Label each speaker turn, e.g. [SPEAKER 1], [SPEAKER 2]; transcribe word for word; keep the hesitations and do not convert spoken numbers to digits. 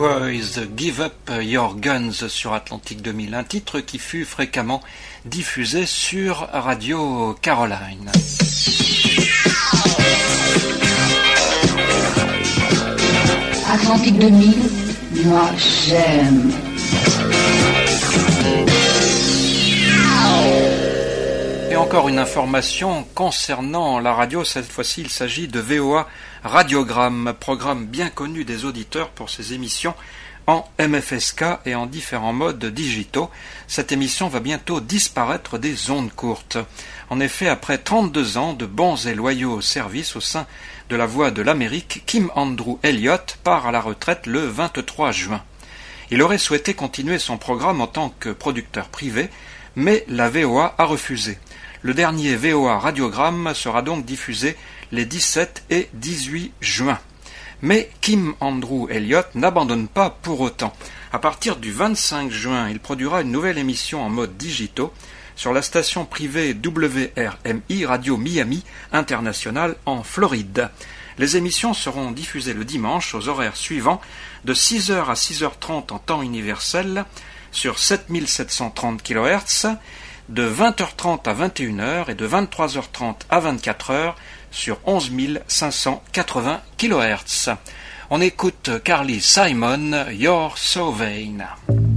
[SPEAKER 1] Boys, Give Up Your Guns sur Atlantique deux mille, un titre qui fut fréquemment diffusé sur Radio Caroline.
[SPEAKER 2] Atlantique deux mille, moi j'aime.
[SPEAKER 1] Et encore une information concernant la radio, cette fois-ci il s'agit de V O A Radiogramme, programme bien connu des auditeurs pour ses émissions en M F S K et en différents modes digitaux. Cette émission va bientôt disparaître des ondes courtes. En effet, après trente-deux ans de bons et loyaux services au sein de la Voix de l'Amérique, Kim Andrew Elliott part à la retraite le vingt-trois juin. Il aurait souhaité continuer son programme en tant que producteur privé, mais la V O A a refusé. Le dernier V O A Radiogramme sera donc diffusé les dix-sept et dix-huit juin. Mais Kim Andrew Elliott n'abandonne pas pour autant. À partir du vingt-cinq juin, il produira une nouvelle émission en mode digitaux sur la station privée W R M I Radio Miami International en Floride. Les émissions seront diffusées le dimanche aux horaires suivants de six heures à six heures trente en temps universel sur sept mille sept cent trente kilohertz, de vingt heures trente à vingt et une heures et de vingt-trois heures trente à vingt-quatre heures sur onze mille cinq cent quatre-vingts kilohertz. On écoute Carly Simon, You're So Vain.